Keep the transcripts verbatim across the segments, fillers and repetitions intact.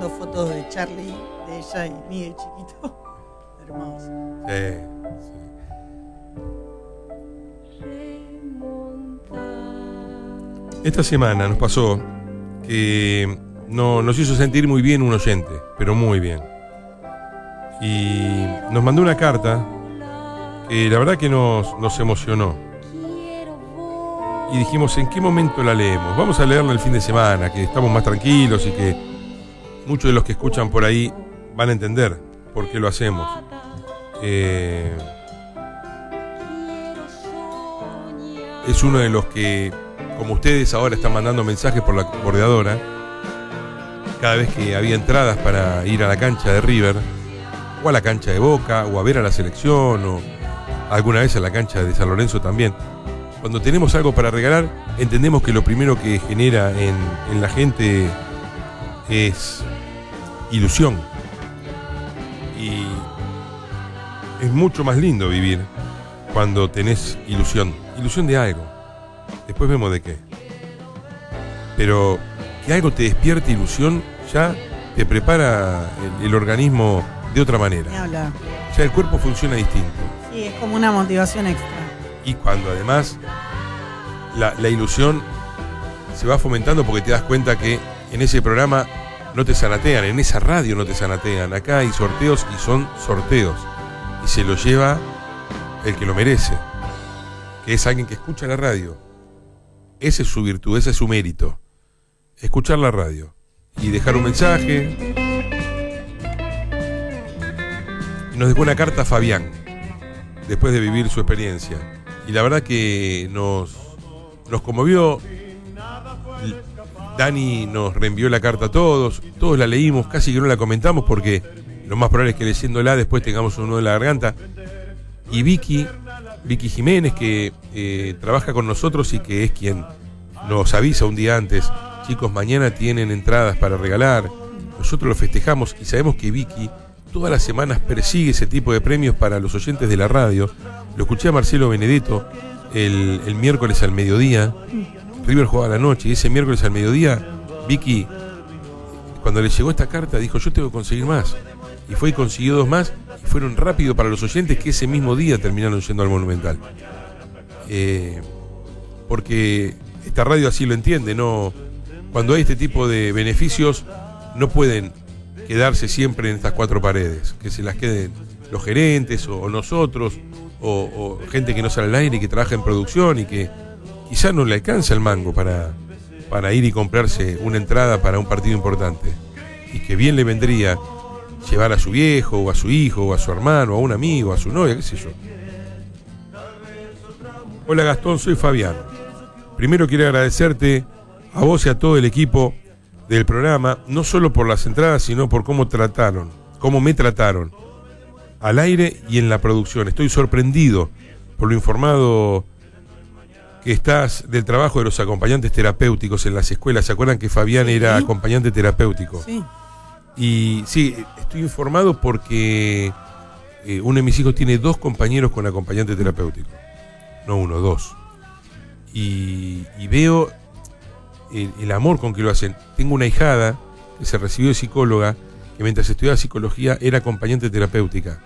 mandando fotos de Charlie, de ella y Miguel chiquito. Hermoso. Sí, sí. Esta semana nos pasó que no, nos hizo sentir muy bien un oyente, pero muy bien. Y nos mandó una carta que la verdad que nos, nos emocionó. Y dijimos, ¿en qué momento la leemos? Vamos a leerla el fin de semana, que estamos más tranquilos y que muchos de los que escuchan por ahí van a entender por qué lo hacemos. Eh, es uno de los que, como ustedes ahora están mandando mensajes por la bordeadora, cada vez que había entradas para ir a la cancha de River, o a la cancha de Boca, o a ver a la selección, o alguna vez a la cancha de San Lorenzo también. Cuando tenemos algo para regalar, entendemos que lo primero que genera en, en la gente es ilusión. Y es mucho más lindo vivir cuando tenés ilusión. Ilusión de algo. Después vemos de qué. Pero que algo te despierte ilusión, ya te prepara el, el organismo de otra manera. Ya el cuerpo funciona distinto. Sí, es como una motivación extra. Y cuando además la, la ilusión se va fomentando porque te das cuenta que en ese programa no te zanatean, en esa radio no te zanatean. Acá hay sorteos y son sorteos. Y se lo lleva el que lo merece, que es alguien que escucha la radio. Esa es su virtud, ese es su mérito. Escuchar la radio y dejar un mensaje. Y nos dejó una carta a Fabián, después de vivir su experiencia. Y la verdad que nos, nos conmovió. Dani nos reenvió la carta a todos, todos la leímos, casi que no la comentamos porque lo más probable es que leyéndola después tengamos un nudo en la garganta. Y Vicky, Vicky Jiménez, que eh, trabaja con nosotros y que es quien nos avisa un día antes, chicos, mañana tienen entradas para regalar. Nosotros lo festejamos y sabemos que Vicky todas las semanas persigue ese tipo de premios para los oyentes de la radio. Lo escuché a Marcelo Benedetto el, el miércoles al mediodía. River jugaba a la noche y ese miércoles al mediodía Vicky, cuando le llegó esta carta, dijo, yo tengo que conseguir más. Y fue y consiguió dos más y fueron rápido para los oyentes que ese mismo día terminaron yendo al Monumental. Eh, porque esta radio así lo entiende, ¿no? Cuando hay este tipo de beneficios no pueden quedarse siempre en estas cuatro paredes, que se las queden los gerentes o, o nosotros o, o gente que no sale al aire y que trabaja en producción y que quizás no le alcanza el mango para, para ir y comprarse una entrada para un partido importante y que bien le vendría llevar a su viejo o a su hijo o a su hermano, a un amigo, a su novia, qué sé yo. Hola Gastón, soy Fabián. Primero quiero agradecerte a vos y a todo el equipo del programa, no solo por las entradas, sino por cómo trataron, cómo me trataron, al aire y en la producción. Estoy sorprendido por lo informado que estás del trabajo de los acompañantes terapéuticos en las escuelas. ¿Se acuerdan que Fabián era acompañante terapéutico? Sí. Y sí, estoy informado porque eh, uno de mis hijos tiene dos compañeros con acompañante terapéutico. No uno, dos. Y, y veo el, el amor con que lo hacen. Tengo una hijada que se recibió de psicóloga, que mientras estudiaba psicología era acompañante terapéutica.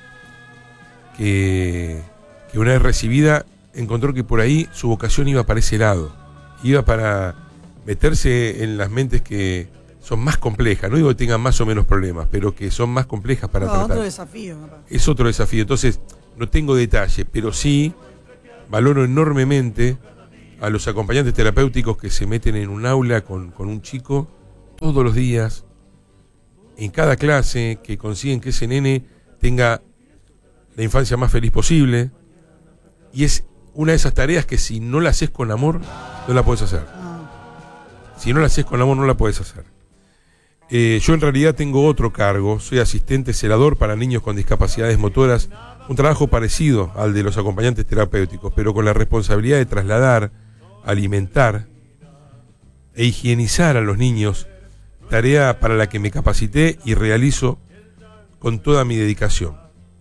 Que, que una vez recibida encontró que por ahí su vocación iba para ese lado. Iba para meterse en las mentes que son más complejas, no digo que tengan más o menos problemas, pero que son más complejas para no, tratar. Otro desafío. Papá. Es otro desafío. Entonces, no tengo detalle, pero sí valoro enormemente a los acompañantes terapéuticos que se meten en un aula con, con un chico todos los días, en cada clase, que consiguen que ese nene tenga la infancia más feliz posible. Y es una de esas tareas que si no la haces con amor, no la puedes hacer. Si no la haces con amor, no la puedes hacer. Eh, yo en realidad tengo otro cargo, soy asistente celador para niños con discapacidades motoras, un trabajo parecido al de los acompañantes terapéuticos, pero con la responsabilidad de trasladar, alimentar e higienizar a los niños, tarea para la que me capacité y realizo con toda mi dedicación.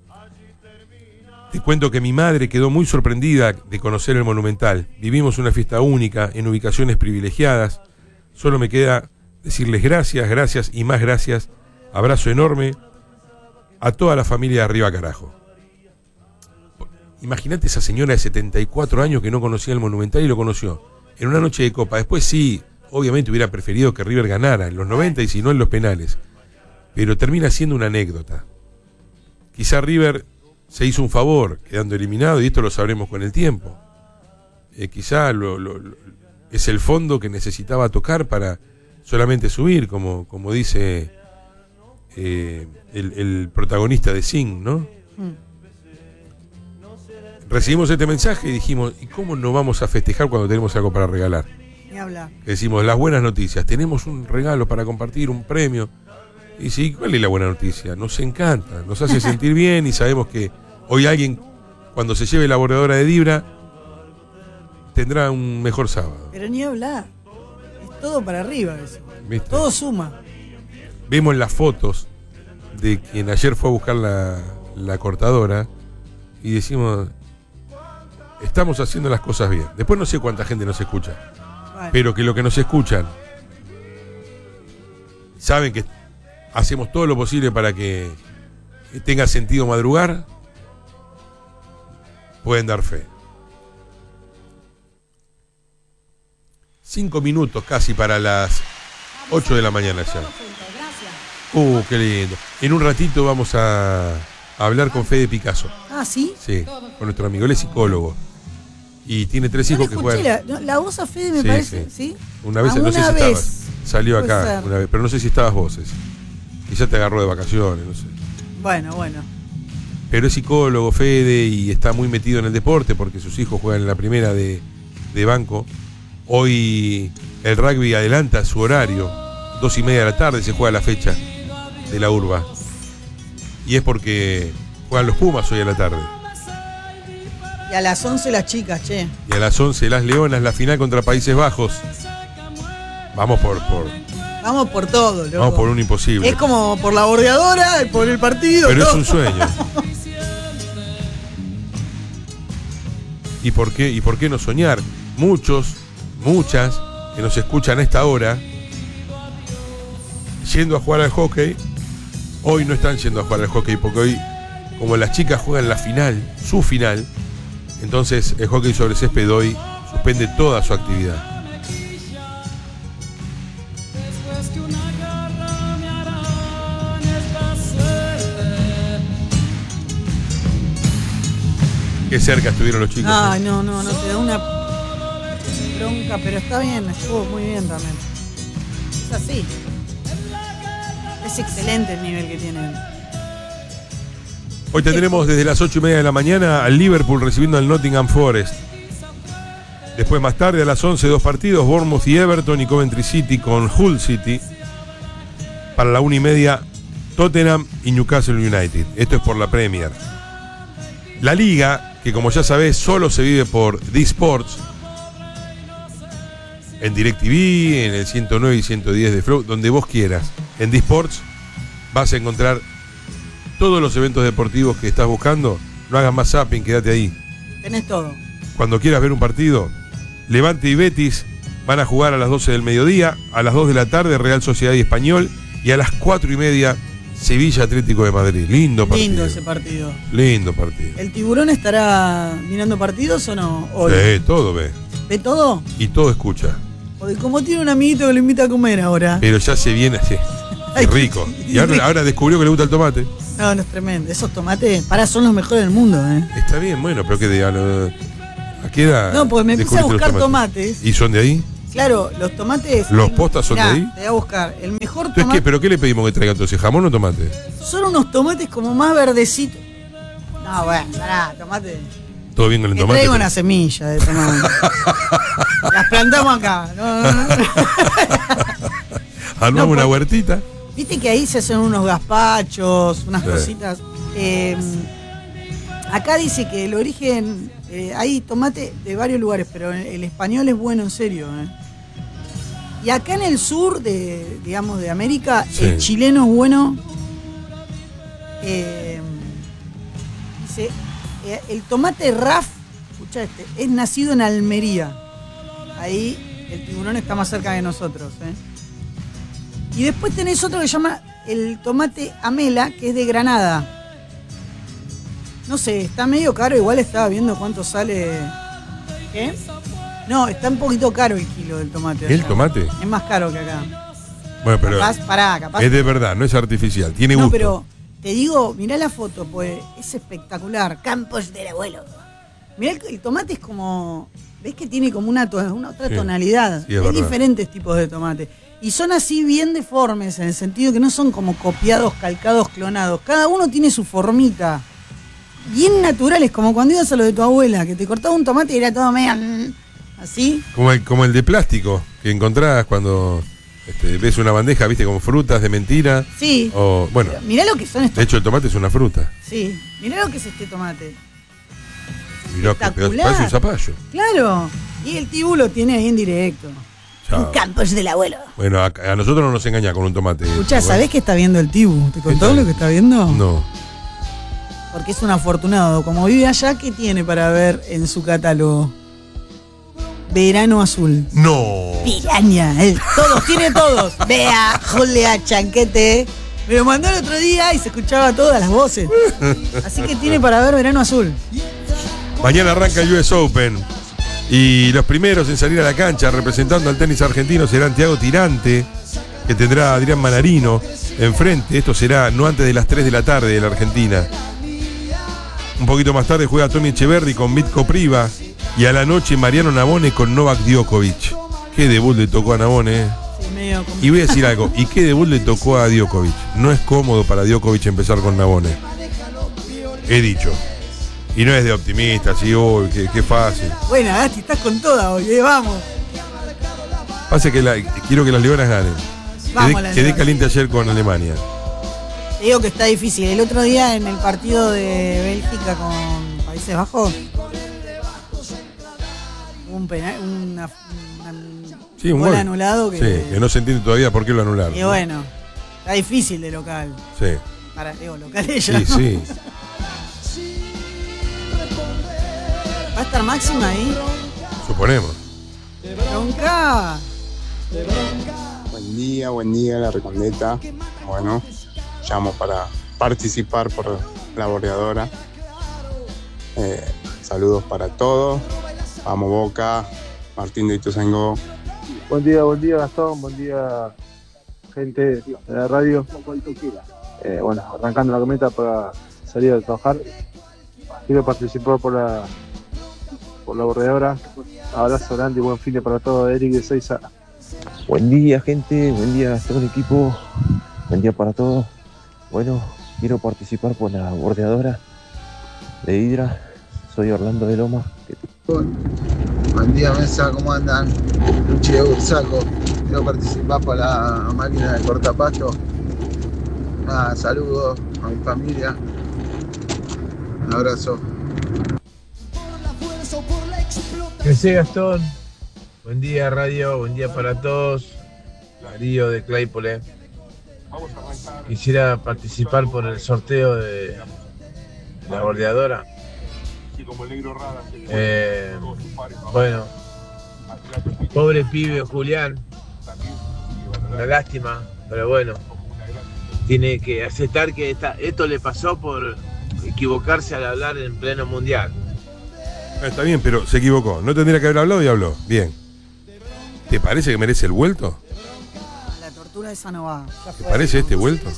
Te cuento que mi madre quedó muy sorprendida de conocer el Monumental. Vivimos una fiesta única en ubicaciones privilegiadas. Solo me queda decirles gracias, gracias y más gracias. Abrazo enorme a toda la familia de Arriba Carajo. Imagínate esa señora de setenta y cuatro años que no conocía el Monumental y lo conoció en una noche de Copa. Después sí, obviamente hubiera preferido que River ganara en los noventa y si no en los penales. Pero termina siendo una anécdota. Quizá River se hizo un favor quedando eliminado y esto lo sabremos con el tiempo. Eh, quizá lo, lo, lo, es el fondo que necesitaba tocar para solamente subir, como, como dice eh, el, el protagonista de Sing, ¿no? Mm. Recibimos este mensaje y dijimos, ¿y cómo no vamos a festejar cuando tenemos algo para regalar? Ni hablar. Decimos, las buenas noticias, tenemos un regalo para compartir, un premio. Y sí, ¿cuál es la buena noticia? Nos encanta, nos hace sentir bien y sabemos que hoy alguien, cuando se lleve la borradora de Dibra, tendrá un mejor sábado. Pero ni hablar. Es todo para arriba eso. ¿Viste? Todo suma. Vemos las fotos de quien ayer fue a buscar la, la cortadora y decimos, estamos haciendo las cosas bien. Después no sé cuánta gente nos escucha, bueno, pero que lo que nos escuchan saben que hacemos todo lo posible para que tenga sentido madrugar, pueden dar fe. Cinco minutos casi para las ocho de la mañana ya. Uh, qué lindo. En un ratito vamos a, a hablar con Fede Picasso. Ah, ¿sí? Sí, con nuestro amigo. Él es psicólogo. Y tiene tres hijos no que juegan. La, la voz a Fede me sí, parece, ¿sí? ¿sí? Una vez, ah, no una sé si vez. estabas. Salió acá Puede ser. una vez, pero no sé si estabas vos. Ese. Quizá te agarró de vacaciones, no sé. Bueno, bueno. Pero es psicólogo, Fede, y está muy metido en el deporte porque sus hijos juegan en la primera de, de banco. Hoy el rugby adelanta su horario. Dos y media de la tarde se juega la fecha de la urba. Y es porque juegan los Pumas hoy a la tarde. Y a las once las chicas, che. Y a las once las Leonas, la final contra Países Bajos. Vamos por... por Vamos por todo, loco. Vamos por un imposible. Es como por la bordeadora, por el partido. Pero todo. es un sueño. ¿Y por qué? ¿Y por qué no soñar? Muchos, muchas que nos escuchan a esta hora, yendo a jugar al hockey, hoy no están yendo a jugar al hockey porque hoy, como las chicas juegan la final, su final, entonces el hockey sobre césped hoy suspende toda su actividad. Qué cerca estuvieron los chicos. Ay, no, no, no, te da una bronca, pero está bien, estuvo muy bien también. Es así. Es excelente el nivel que tienen. Hoy tendremos desde las ocho y media de la mañana al Liverpool recibiendo al Nottingham Forest. Después más tarde a las once dos partidos, Bournemouth y Everton y Coventry City con Hull City. Para la una y media Tottenham y Newcastle United. Esto es por la Premier. La Liga, que como ya sabés solo se vive por D-Sports, en DirecTV, en el ciento nueve y ciento diez de Flow, donde vos quieras. En D-Sports vas a encontrar todos los eventos deportivos que estás buscando. No hagas más zapping, quédate ahí. Tenés todo. Cuando quieras ver un partido, Levante y Betis van a jugar a las doce del mediodía, a las dos de la tarde Real Sociedad y Español, y a las cuatro y media Sevilla Atlético de Madrid. Lindo partido. Lindo ese partido. Lindo partido. ¿El Tiburón estará mirando partidos o no? Hoy. Sí, todo ve. ¿Ve todo? Y todo escucha. Porque como tiene un amiguito que lo invita a comer ahora. Pero ya se viene así. Es rico. Y ahora, ahora descubrió que le gusta el tomate. No, no es tremendo. Esos tomates, para, son los mejores del mundo, ¿eh? Está bien, bueno, pero ¿qué diga? ¿A qué edad? No, porque me empecé a buscar tomates? tomates. ¿Y son de ahí? Claro, los tomates. ¿Los postas son mirá, de ahí? Te voy a buscar. El mejor Entonces, tomate. ¿qué? ¿Pero qué le pedimos que traiga entonces? ¿Jamón o tomate? Son unos tomates como más verdecitos. No, bueno, pará, tomate. ¿Todo bien con el Te tomate? traigo una semilla de tomate. Las plantamos acá. No, no, no. Armamos No, una porque- huertita. Viste que ahí se hacen unos gazpachos, unas Sí. cositas. Eh, acá dice que el origen, eh, hay tomate de varios lugares, pero el español es bueno en serio. Eh. Y acá en el sur de, digamos, de América, Sí. el chileno es bueno. Eh, dice, eh, el tomate Raf, escucha este, es nacido en Almería. Ahí el Tiburón está más cerca de nosotros. Eh. Y después tenés otro que se llama el tomate amela, que es de Granada. No sé, está medio caro, igual estaba viendo cuánto sale. ¿Qué? No, está un poquito caro el kilo del tomate. ¿El allá. tomate? Es más caro que acá. Bueno, pero Capaz, pará, capaz. es de verdad, no es artificial, tiene No, gusto. pero te digo, mirá la foto, pues es espectacular. Campos del abuelo. Mirá, el, el tomate es como... ¿Ves que tiene como una, to- una otra Sí, tonalidad? sí, es Hay verdad. diferentes tipos de tomate. Y son así bien deformes, en el sentido que no son como copiados, calcados, clonados. Cada uno tiene su formita. Bien naturales, como cuando ibas a lo de tu abuela, que te cortaba un tomate y era todo medio... mm, así. Como el, como el de plástico que encontrás cuando este, ves una bandeja, viste, con frutas de mentira. Sí. O, bueno, Mirá lo que son estos... de hecho el tomate es una fruta. Sí, mirá lo que es este tomate. Mirá que Espectacular. parece un zapallo. Claro. Y el tibú lo tiene ahí en directo. Chao. En Campos del abuelo. Bueno, a, a nosotros no nos engaña con un tomate. Escuchá, Bueno. ¿sabés qué está viendo el tibú? ¿Te contó tal? lo que está viendo? No. Porque es un afortunado. Como vive allá, ¿qué tiene para ver en su catálogo? Verano azul. No. Piraña. Él, todos, tiene todos. Vea, Julia, Chanquete. Me lo mandó el otro día y se escuchaba todas las voces. Así que tiene para ver Verano azul. Mañana arranca el U S Open. Y los primeros en salir a la cancha representando al tenis argentino serán Thiago Tirante, que tendrá a Adrián Manarino enfrente. Esto será no antes de las tres de la tarde de la Argentina. Un poquito más tarde juega Tony Echeverri con Mitko Priva. Y a la noche Mariano Navone con Novak Djokovic. Qué debut le tocó a Navone. eh. Sí, medio como- Y voy a decir algo. ¿Y qué debut le tocó a Djokovic? No es cómodo para Djokovic empezar con Navone. He dicho. Y no es de optimista, así, uy, qué, qué fácil. Bueno, Gasti, estás con toda hoy, eh, vamos. Pasa que la- quiero que las Leonas ganen. Vamos, Quedé, las quedé Leonas. caliente ayer con Alemania. Te digo que está difícil. El otro día en el partido de Bélgica con Países Bajos, hubo un penal, una, una- Sí, un gol gol. anulado que, Sí, que no se entiende todavía por qué lo anularon. y bueno, está difícil de local. Sí, Para, digo, local ella. sí, sí. ¿Va a estar Máxima ahí? Suponemos. Bronca. Buen día, buen día, la Recoleta. Bueno, llamo para participar por la bordeadora. Eh, saludos para todos. Vamos Boca, Martín de Ituzaingó. Buen día, buen día Gastón, buen día gente de la radio. Eh, bueno, arrancando la camioneta para salir a trabajar. Quiero participar por la por la bordeadora. Abrazo grande y buen fin de para todos, Eric de Seiza. Buen día, gente, buen día a todo el equipo, buen día para todos. Bueno, quiero participar por la bordeadora de Hidra. Soy Orlando de Loma. Buen día, mesa, ¿cómo andan? Luchi de Bursaco. Quiero participar por la máquina de cortapasto. Nada, saludos a mi familia. Un abrazo. Que sea Gastón. Buen día radio, buen día para todos. Darío de Claypole. Quisiera participar por el sorteo de la bordeadora. Eh, bueno, pobre pibe Julián. Una lástima, pero bueno. Tiene que aceptar que esta- esto le pasó por equivocarse al hablar en pleno mundial. Está bien, pero se equivocó. No tendría que haber hablado y habló. Bien. ¿Te parece que merece el vuelto? La tortura esa no va. Ya ¿Te fue. parece este vuelto?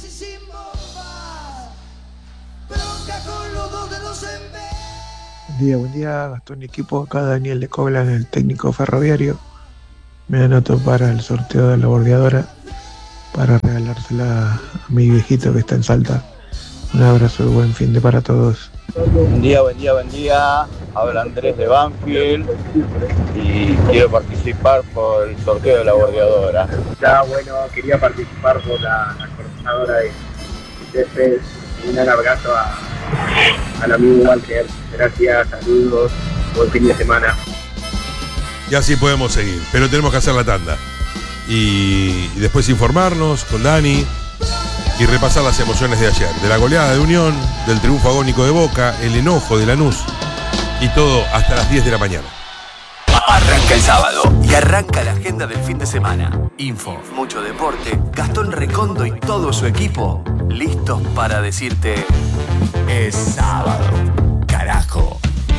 Buen día, buen día, Gastón y equipo. Acá Daniel de Coblan, el técnico ferroviario. Me anoto para el sorteo de la bordeadora para regalársela a mi viejito que está en Salta. Un abrazo y buen fin de para todos. Buen día, buen día, buen día. Habla Andrés de Banfield y quiero participar por el sorteo de la bordeadora. Ya, bueno, quería participar por la, la cortadora de Tefes. Un gran abrazo a, al amigo Walter. Gracias, saludos, buen fin de semana. Y así podemos seguir, pero tenemos que hacer la tanda. Y, y después informarnos con Dani y repasar las emociones de ayer. De la goleada de Unión, del triunfo agónico de Boca, el enojo de Lanús y todo hasta las diez de la mañana. Arranca el sábado y arranca la agenda del fin de semana. Info, mucho deporte, Gastón Recondo y todo su equipo listos para decirte: es sábado, carajo.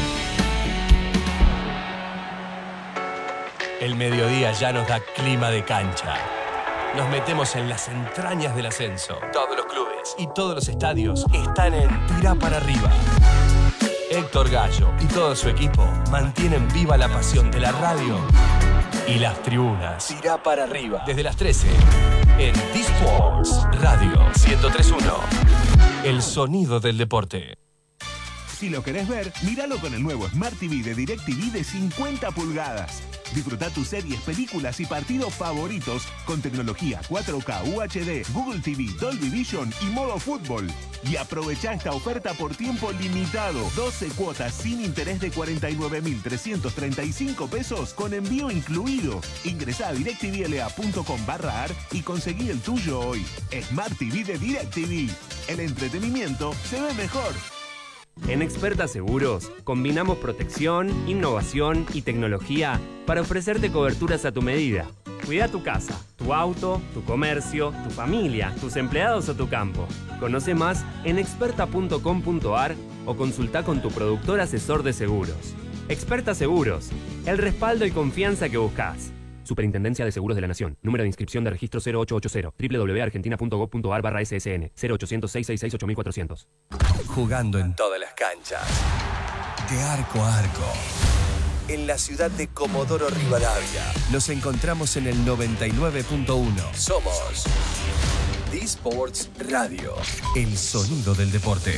El mediodía ya nos da clima de cancha. Nos metemos en las entrañas del ascenso. Todos los clubes y todos los estadios están en Tirá para arriba. Héctor Gallo y todo su equipo mantienen viva la pasión de la radio y las tribunas. Tirá para arriba. Desde las trece en D-Sports Radio ciento tres punto uno. El sonido del deporte. Si lo querés ver, míralo con el nuevo Smart T V de DirecTV de cincuenta pulgadas. Disfruta tus series, películas y partidos favoritos con tecnología cuatro K, U H D, Google T V, Dolby Vision y modo fútbol. Y aprovecha esta oferta por tiempo limitado. doce cuotas sin interés de cuarenta y nueve mil trescientos treinta y cinco pesos con envío incluido. Ingresá a directvla.com barra ar y conseguí el tuyo hoy. Smart T V de DirecTV. El entretenimiento se ve mejor. En Experta Seguros combinamos protección, innovación y tecnología para ofrecerte coberturas a tu medida. Cuida tu casa, tu auto, tu comercio, tu familia, tus empleados o tu campo. Conoce más en experta punto com punto ar o consulta con tu productor asesor de seguros. Experta Seguros, el respaldo y confianza que buscas. Superintendencia de Seguros de la Nación. Número de inscripción de registro cero ocho ocho cero. doble u doble u doble u punto argentina punto gob punto ar barra ese ese ene. cero ochocientos, seiscientos sesenta y seis, ocho mil cuatrocientos. Jugando en todas las canchas. De arco a arco. En la ciudad de Comodoro Rivadavia. Nos encontramos en el noventa y nueve punto uno. Somos D-Sports Radio. El sonido del deporte.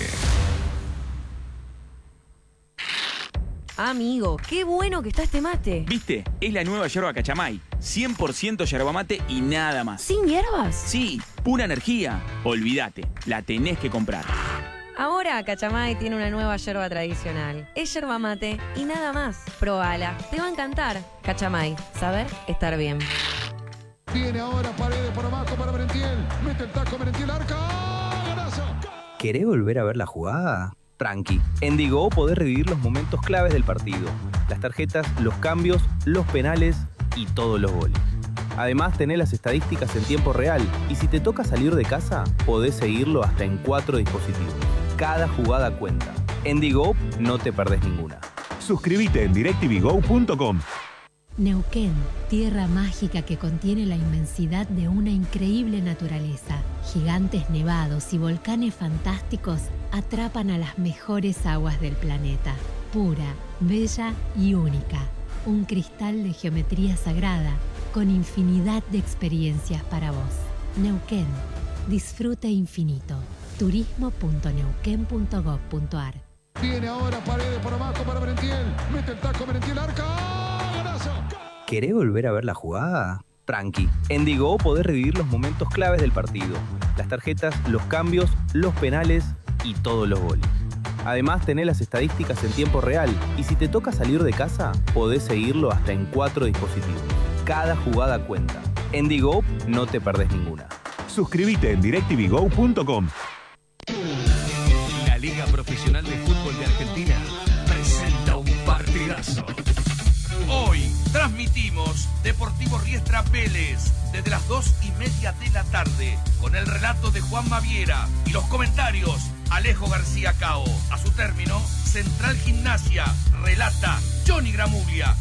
Amigo, qué bueno que está este mate. ¿Viste? Es la nueva yerba Cachamay. cien por ciento yerba mate y nada más. ¿Sin hierbas? Sí, pura energía. Olvídate, la tenés que comprar. Ahora Cachamay tiene una nueva yerba tradicional. Es yerba mate y nada más. Probala, te va a encantar. Cachamay, saber estar bien. Viene ahora Paredes por abajo para Merentiel. Mete el taco Merentiel, arca. ¡Golazo! ¿Querés volver a ver la jugada? Tranqui. En Digo podés revivir los momentos claves del partido. Las tarjetas, los cambios, los penales y todos los goles. Además tenés las estadísticas en tiempo real y si te toca salir de casa, podés seguirlo hasta en cuatro dispositivos. Cada jugada cuenta. En Digo no te perdés ninguna. Suscríbete en directvgo punto com. Neuquén, tierra mágica que contiene la inmensidad de una increíble naturaleza. Gigantes nevados y volcanes fantásticos atrapan a las mejores aguas del planeta. Pura, bella y única. Un cristal de geometría sagrada con infinidad de experiencias para vos. Neuquén, disfrute infinito. turismo punto neuquén punto gob punto ar. Viene ahora Paredes por abajo para Merentiel. Mete el taco Merentiel, arca. ¡Golazo! ¿Querés volver a ver la jugada? Tranqui. En Digo podés revivir los momentos claves del partido. Las tarjetas, los cambios, los penales y todos los goles. Además tenés las estadísticas en tiempo real y si te toca salir de casa, podés seguirlo hasta en cuatro dispositivos. Cada jugada cuenta. En Digo no te perdés ninguna. Suscríbete en directvgo punto com. La Liga Profesional de Fútbol de Argentina presenta un partidazo. Hoy transmitimos Deportivo Riestra Vélez desde las dos y media de la tarde con el relato de Juan Maviera y los comentarios Alejo García Cao. A su término, Central Gimnasia relata Johnny Gramuglia